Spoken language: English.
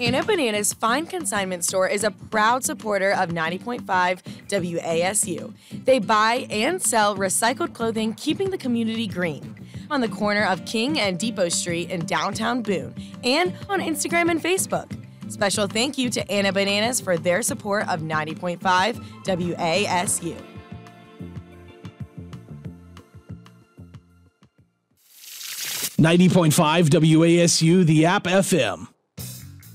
Anna Bananas Fine Consignment Store is a proud supporter of 90.5 WASU. They buy and sell recycled clothing, keeping the community green. On the corner of King and Depot Street in downtown Boone, and on Instagram and Facebook. Special thank you to Anna Bananas for their support of 90.5 WASU. .5 WASU, the App FM.